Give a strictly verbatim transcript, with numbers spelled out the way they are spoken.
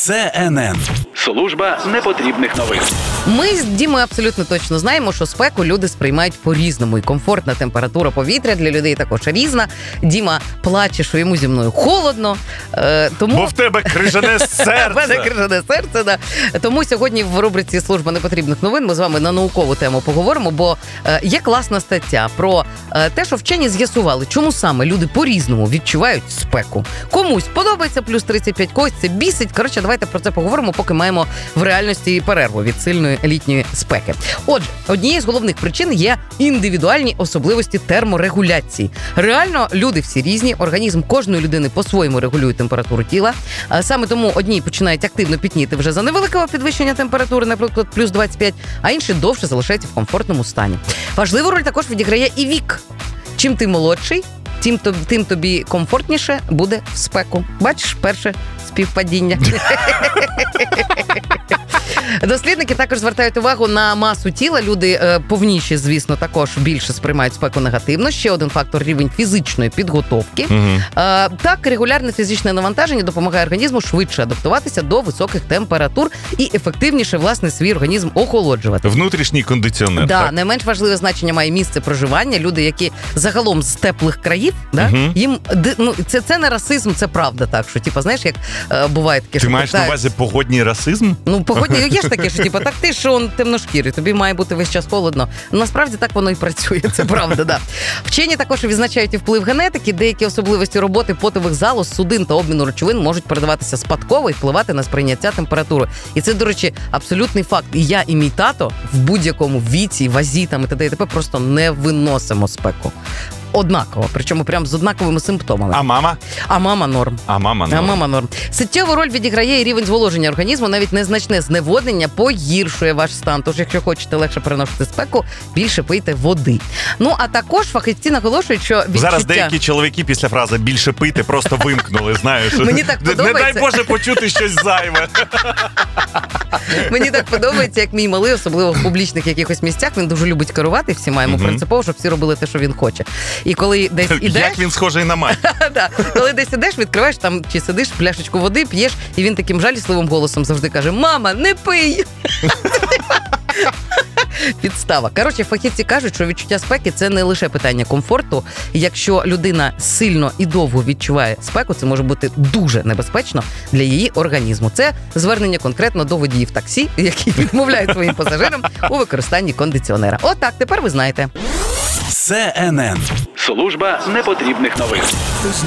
Се Ен Ен. Служба непотрібних новин. Ми з Дімою абсолютно точно знаємо, що спеку люди сприймають по-різному. І комфортна температура повітря для людей також різна. Діма плаче, що йому зі мною холодно. Е, тому... Бо в тебе крижане серце. В мене крижане серце, да. Тому сьогодні в рубриці «Служба непотрібних новин» ми з вами на наукову тему поговоримо, бо е, є класна стаття про е, те, що вчені з'ясували, чому саме люди по-різному відчувають спеку. Комусь подобається плюс тридцять п'ять, когось це бісить. Коротше, давайте про це поговоримо, поки маємо в реальності перерву від сильної літньої спеки. Отже, однією з головних причин є індивідуальні особливості терморегуляції. Реально, люди всі різні, організм кожної людини по-своєму регулює температуру тіла. Саме тому одні починають активно пітніти вже за невеликого підвищення температури, наприклад, плюс двадцять п'ять, а інші довше залишаються в комфортному стані. Важливу роль також відіграє і вік. Чим ти молодший, тим, тим тобі комфортніше буде в спеку. Бачиш, перше співпадіння. Дослідники також звертають увагу на масу тіла. Люди е, повніші, звісно, також більше сприймають спеку негативно. Ще один фактор – рівень фізичної підготовки. Угу. Е, так, регулярне фізичне навантаження допомагає організму швидше адаптуватися до високих температур і ефективніше, власне, свій організм охолоджувати. Внутрішній кондиціонер. Да, так. Не менш важливе значення має місце проживання. Люди, які загалом з теплих країв, да, угу. їм ну, це, це не расизм, це правда. Так, що, типу, знаєш, як е, буває таке, Ти що маєш питають, на увазі погодній расизм? Ну, погодні, є ж таке, що типу, так ти ж он темношкірий, тобі має бути весь час холодно. Насправді так воно і працює, це правда, да. Вчені також відзначають і вплив генетики. Деякі особливості роботи потових залоз, судин та обміну речовин можуть передаватися спадково і впливати на сприйняття температури. І це, до речі, абсолютний факт. І я, і мій тато в будь-якому віці, вазі там і т.д. і т.п. просто не виносимо спеку. Однаково, причому прям з однаковими симптомами. А мама? А мама норм. А мама норм. А мама норм. Суттєву роль відіграє і рівень зволоження організму. Навіть незначне зневоднення погіршує ваш стан. Тож, якщо хочете легше переносити спеку, більше пийте води. Ну, а також фахівці наголошують, що відчуття... Зараз деякі чоловіки після фрази «більше пити» просто вимкнули, знаєш. Мені так подобається. Не дай Боже почути щось зайве. Мені так подобається, як мій малий, особливо в публічних якихось місцях, він дуже любить керувати всіма, йому угу. принципово, щоб всі робили те, що він хоче. І коли десь ідеш... Як він схожий на мать. да. Коли десь ідеш, відкриваєш там, чи сидиш, пляшечку води, п'єш, і він таким жалісливим голосом завжди каже: «Мама, не пий!» Підстава. Коротше, фахівці кажуть, що відчуття спеки – це не лише питання комфорту. Якщо людина сильно і довго відчуває спеку, це може бути дуже небезпечно для її організму. Це звернення конкретно до водіїв таксі, які відмовляють своїм пасажирам у використанні кондиціонера. Отак, тепер ви знаєте. Се Ен Ен. Служба непотрібних новин.